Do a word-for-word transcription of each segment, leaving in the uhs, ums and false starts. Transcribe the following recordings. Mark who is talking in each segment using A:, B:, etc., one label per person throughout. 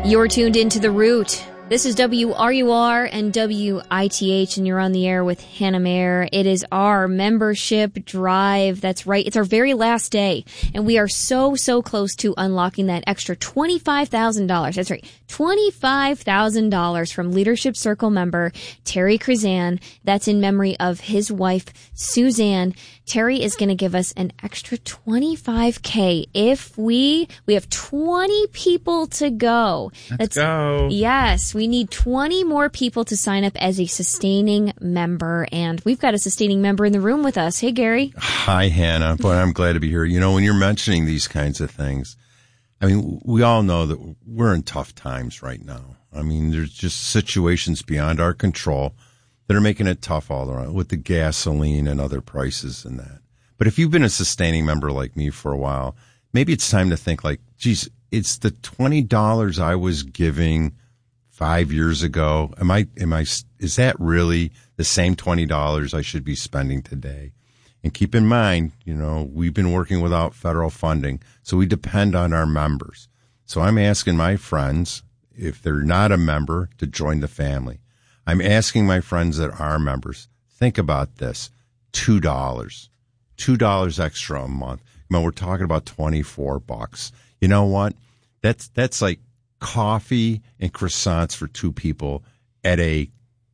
A: You're tuned into The Root. This is W R U R and W I T H, and you're on the air with Hannah Mayer. It is our membership drive. That's right. It's our very last day, and we are so, so close to unlocking that extra twenty-five thousand dollars. That's right. twenty-five thousand dollars from Leadership Circle member Terry Krizan. That's in memory of his wife, Suzanne. Terry is going to give us an extra twenty-five K if we, we have twenty people to go.
B: Let's That's, go.
A: Yes. We need twenty more people to sign up as a sustaining member, and we've got a sustaining member in the room with us. Hey, Gary.
C: Hi, Hannah. Boy, I'm glad to be here. You know, when you're mentioning these kinds of things, I mean, we all know that we're in tough times right now. I mean, there's just situations beyond our control that are making it tough all around with the gasoline and other prices and that. But if you've been a sustaining member like me for a while, maybe it's time to think like, geez, it's the twenty dollars I was giving five years ago. Am I, am I, is that really the same twenty dollars I should be spending today? And keep in mind, you know, we've been working without federal funding, so we depend on our members. So I'm asking my friends, if they're not a member, to join the family. I'm asking my friends that are members, think about this, two dollars, two dollars extra a month. I mean, we're talking about twenty-four bucks. You know what? That's, that's like coffee and croissants for two people at a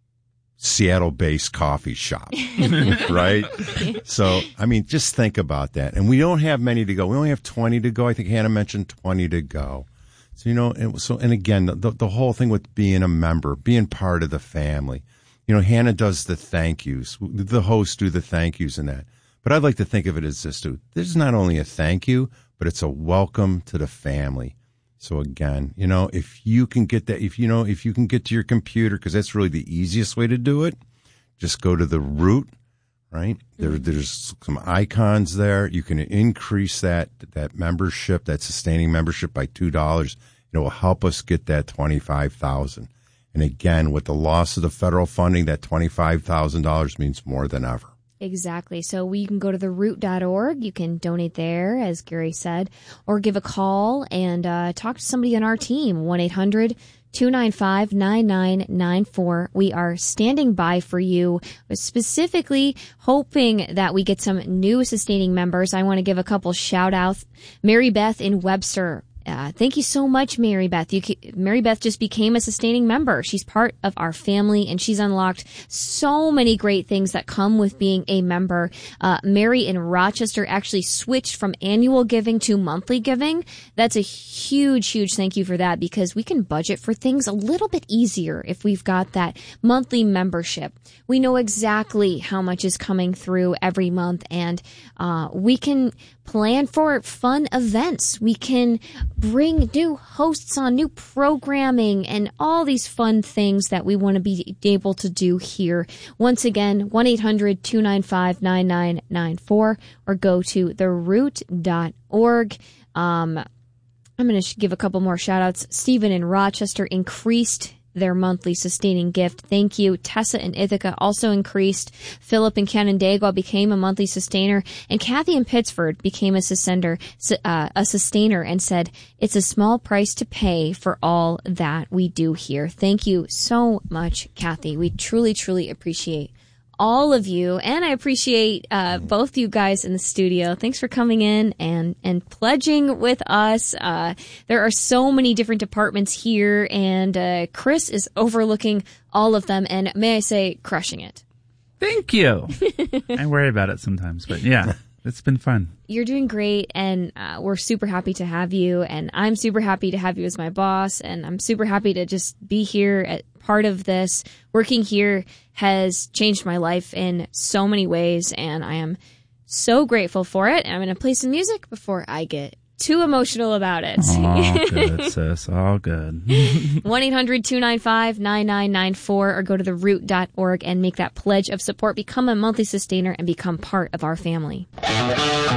C: Seattle-based coffee shop, right? So, I mean, just think about that. And we don't have many to go. We only have twenty to go. I think Hannah mentioned twenty to go. So, you know, and so, and again, the, the whole thing with being a member, being part of the family, you know, Hannah does the thank yous. The hosts do the thank yous and that. But I'd like to think of it as this, too. This is not only a thank you, but it's a welcome to the family. So again, you know, if you can get that, if you know, if you can get to your computer, because that's really the easiest way to do it, just go to the Root, right? There, there's some icons there. You can increase that that membership, that sustaining membership, by two dollars. It will help us get that twenty-five thousand. And again, with the loss of the federal funding, that twenty-five thousand dollars means more than ever.
A: Exactly. So we can go to the root dot org. You can donate there, as Gary said, or give a call and uh, talk to somebody on our team, one eight hundred two nine five nine nine nine four. We are standing by for you, specifically hoping that we get some new sustaining members. I want to give a couple shout outs. Mary Beth in Webster. Uh, thank you so much, Mary Beth. You, Mary Beth just became a sustaining member. She's part of our family, and she's unlocked so many great things that come with being a member. Uh, Mary in Rochester actually switched from annual giving to monthly giving. That's a huge, huge thank you for that, because we can budget for things a little bit easier if we've got that monthly membership. We know exactly how much is coming through every month, and uh, we can plan for fun events. We can bring new hosts on, new programming, and all these fun things that we want to be able to do here. Once again, one eight hundred two nine five nine nine nine four, or go to the root dot org. Um, I'm going to give a couple more shout outs. Stephen in Rochester increased their monthly sustaining gift. Thank you. Tessa in Ithaca also increased. Philip in Canandaigua became a monthly sustainer, and Kathy in Pittsford became a sustainer, uh, a sustainer and said, it's a small price to pay for all that we do here. Thank you so much, Kathy. We truly, truly appreciate all of you, and I appreciate uh, both you guys in the studio. Thanks for coming in and and pledging with us. Uh, there are so many different departments here, and uh, Chris is overlooking all of them, and may I say, crushing it.
B: Thank you. I worry about it sometimes, but yeah, it's been fun.
A: You're doing great, and uh, we're super happy to have you, and I'm super happy to have you as my boss, and I'm super happy to just be here at part of this. Working here has changed my life in so many ways, and I am so grateful for it. And I'm going to play some music before I get too emotional about it.
B: All good, sis. All good.
A: one eight hundred two nine five nine nine nine four, or go to the root dot org and make that pledge of support. Become a monthly sustainer and become part of our family.